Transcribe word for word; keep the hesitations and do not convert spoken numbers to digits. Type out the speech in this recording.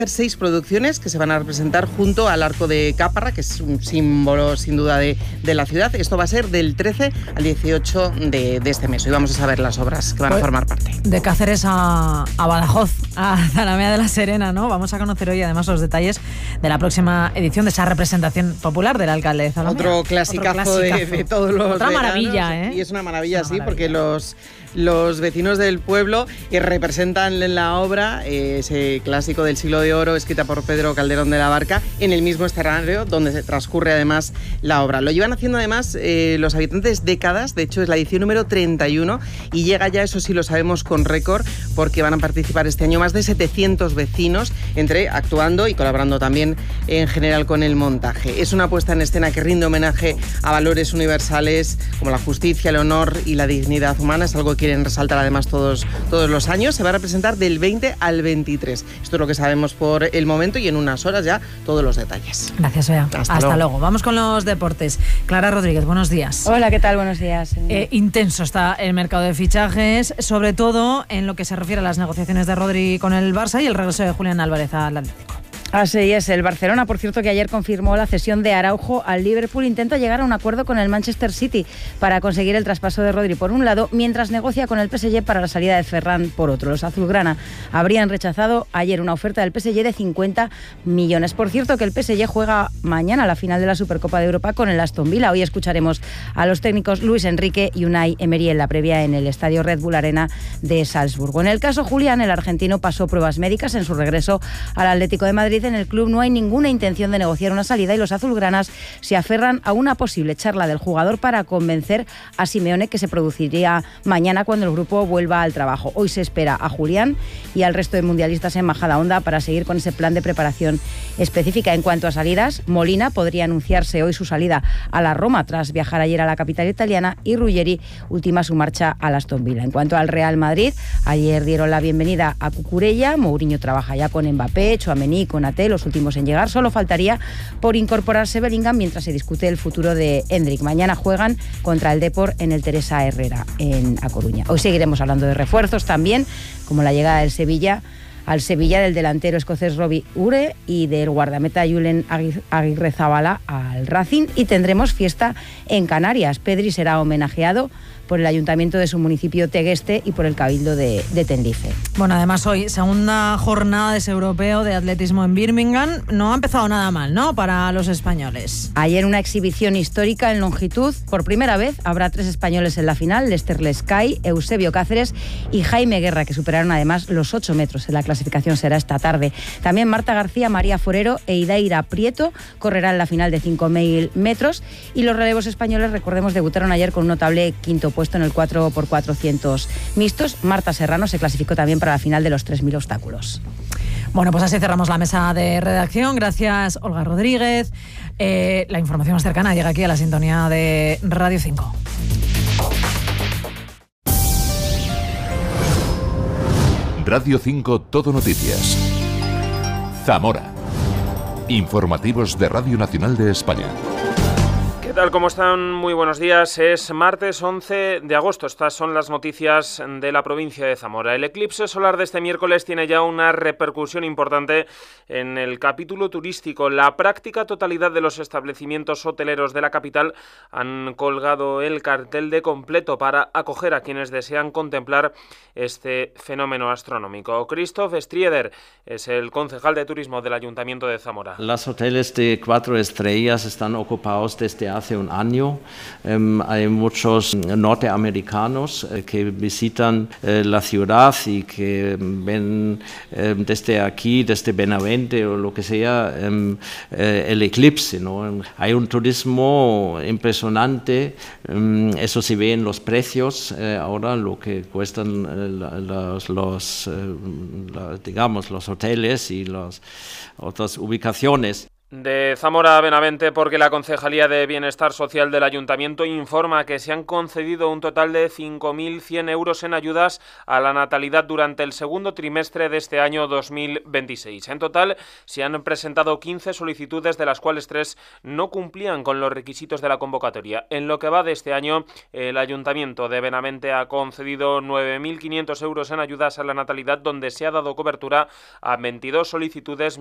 Seis producciones que se van a representar junto al Arco de Caparra, que es un símbolo sin duda de, de la ciudad. Esto va a ser del trece al dieciocho de, de este mes. Hoy vamos a saber las obras que van pues, a formar parte. De Cáceres a, a Badajoz, a Zalamea de la Serena, ¿no? Vamos a conocer hoy además los detalles de la próxima edición de esa representación popular del alcalde de Zalamea. Otro clasicazo, Otro clasicazo. De, de todos los Otra veranos, maravilla, ¿eh? Y es una maravilla, es una sí, maravilla. Porque los... Los vecinos del pueblo que representan en la obra eh, ese clásico del siglo de oro escrita por Pedro Calderón de la Barca en el mismo escenario donde se transcurre además la obra. Lo llevan haciendo además eh, los habitantes décadas, de hecho es la edición número treinta y uno y llega ya, eso sí lo sabemos, con récord porque van a participar este año más de setecientos vecinos, entre actuando y colaborando también en general con el montaje. Es una puesta en escena que rinde homenaje a valores universales como la justicia, el honor y la dignidad humana. Es algo que quieren resaltar además todos, todos los años. Se va a representar del veinte al veintitrés. Esto es lo que sabemos por el momento y en unas horas ya todos los detalles. Gracias, Bea. Hasta, Hasta luego. luego. Vamos con los deportes. Clara Rodríguez, buenos días. Hola, ¿qué tal? Buenos días. Eh, intenso está el mercado de fichajes, sobre todo en lo que se refiere a las negociaciones de Rodri con el Barça y el regreso de Julián Álvarez al Atlético. Así es, el Barcelona, por cierto, que ayer confirmó la cesión de Araujo al Liverpool, intenta llegar a un acuerdo con el Manchester City para conseguir el traspaso de Rodri por un lado, mientras negocia con el P S G para la salida de Ferran por otro. Los azulgrana habrían rechazado ayer una oferta del P S G de cincuenta millones. Por cierto, que el P S G juega mañana la final de la Supercopa de Europa con el Aston Villa. Hoy escucharemos a los técnicos Luis Enrique y Unai Emery en la previa en el estadio Red Bull Arena de Salzburgo. En el caso Julián, el argentino pasó pruebas médicas en su regreso al Atlético de Madrid. En el club no hay ninguna intención de negociar una salida y los azulgranas se aferran a una posible charla del jugador para convencer a Simeone, que se produciría mañana cuando el grupo vuelva al trabajo. Hoy se espera a Julián y al resto de mundialistas en Majadahonda para seguir con ese plan de preparación específica. En cuanto a salidas, Molina podría anunciarse hoy su salida a la Roma tras viajar ayer a la capital italiana y Ruggeri ultima su marcha al Aston Villa. En cuanto al Real Madrid, ayer dieron la bienvenida a Cucurella. Mourinho trabaja ya con Mbappé, Tchouaméni, Konaté, los últimos en llegar. Solo faltaría por incorporarse Bellingham mientras se discute el futuro de Endrick. Mañana juegan contra el Depor en el Teresa Herrera en A Coruña. Hoy seguiremos hablando de refuerzos también, como la llegada del Sevilla al Sevilla del delantero escocés Robbie Ure y del guardameta Julen Aguirrezabala al Racing, y tendremos fiesta en Canarias. Pedri será homenajeado por el ayuntamiento de su municipio Tegueste y por el Cabildo de, de Tenerife. Bueno, además hoy, segunda jornada de ese europeo de atletismo en Birmingham. No ha empezado nada mal, ¿no?, para los españoles. Ayer una exhibición histórica en longitud. Por primera vez habrá tres españoles en la final: Lester Lescay, Eusebio Cáceres y Jaime Guerra, que superaron además los ocho metros. En la clasificación será esta tarde. También Marta García, María Forero e Idaira Prieto correrán la final de cinco mil metros. Y los relevos españoles, recordemos, debutaron ayer con un notable quinto puesto en el cuatro por cuatrocientos mixtos. Marta Serrano se clasificó también para la final de los tres mil obstáculos. Bueno, pues así cerramos la mesa de redacción. Gracias, Olga Rodríguez. Eh, la información más cercana llega aquí a la sintonía de Radio cinco. Radio cinco Todo Noticias. Zamora. Informativos de Radio Nacional de España. ¿Qué tal? ¿Cómo están? Muy buenos días. Es martes once de agosto. Estas son las noticias de la provincia de Zamora. El eclipse solar de este miércoles tiene ya una repercusión importante en el capítulo turístico. La práctica totalidad de los establecimientos hoteleros de la capital han colgado el cartel de completo para acoger a quienes desean contemplar este fenómeno astronómico. Christoph Strieder es el concejal de turismo del Ayuntamiento de Zamora. Los hoteles de cuatro estrellas están ocupados desde hace Hace un año. Um, hay muchos norteamericanos eh, que visitan eh, la ciudad y que ven eh, desde aquí, desde Benavente o lo que sea, um, eh, el eclipse, ¿no? Hay un turismo impresionante, um, eso se ve en los precios eh, ahora, lo que cuestan eh, los, los, eh, la, digamos, los hoteles y las otras ubicaciones. De Zamora a Benavente, porque la Concejalía de Bienestar Social del Ayuntamiento informa que se han concedido un total de cinco mil cien euros en ayudas a la natalidad durante el segundo trimestre de este año dos mil veintiséis. En total se han presentado quince solicitudes, de las cuales tres no cumplían con los requisitos de la convocatoria. En lo que va de este año, el Ayuntamiento de Benavente ha concedido nueve mil quinientos euros en ayudas a la natalidad, donde se ha dado cobertura a veintidós solicitudes,